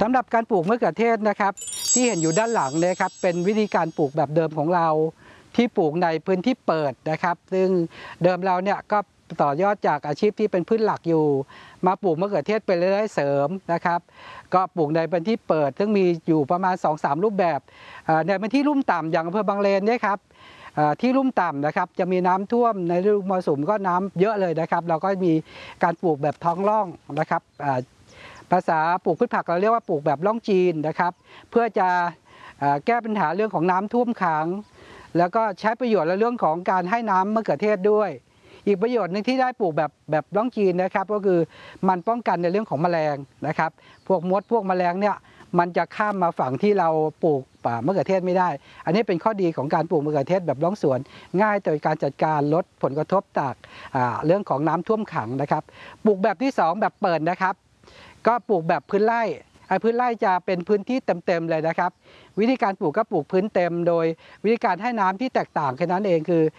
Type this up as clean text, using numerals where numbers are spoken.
สำหรับการปลูกมะเขือเทศนะครับที่เห็นอยู่ด้านหลังเนี่ยครับเป็นวิธีการปลูกแบบเดิมของเราที่ปลูกในพื้นที่เปิดนะครับซึ่งเดิมเราเนี่ยก็ต่อยอดจากอาชีพที่เป็นพื้นหลักอยู่มาปลูกมะเขือเทศเป็นรายได้เสริมนะครับก็ปลูกในพื้นที่เปิดซึ่งมีอยู่ประมาณ 2-3 รูปแบบในพื้นที่ลุ่มต่ำอย่างอำเภอบางเลนเนี่ยครับที่ลุ่มต่ำนะครับจะมีน้ำท่วมในฤดูมรสุมก็น้ำเยอะเลยนะครับเราก็มีการปลูกแบบท้องร่องนะครับภาษาปลูกพืชผักเราเรียกว่าปลูกแบบร่องจีนนะครับเพื่อจะแก้ปัญหาเรื่องของน้ำท่วมขังแล้วก็ใช้ประโยชน์ในเรื่องของการให้น้ำมะเขือเทศด้วยอีกประโยชน์หนึ่งที่ได้ปลูกแบบร่องจีนนะครับก็คือมันป้องกันในเรื่องของแมลงนะครับพวกมดพวกแมลงเนี่ยมันจะข้ามมาฝั่งที่เราปลูกมะเขือเทศไม่ได้อันนี้เป็นข้อดีของการปลูกมะเขือเทศแบบร่องสวนง่ายต่อการจัดการลดผลกระทบจากเรื่องของน้ำท่วมขังนะครับปลูกแบบที่2แบบเปิดนะครับก็ปลูกแบบพื้นไร่พื้นไร่จะเป็นพื้นที่เต็มๆเลยนะครับวิธีการปลูกก็ปลูกพื้นเต็มโดยวิธีการให้น้ำที่แตกต่างแค่นั้นเองคือ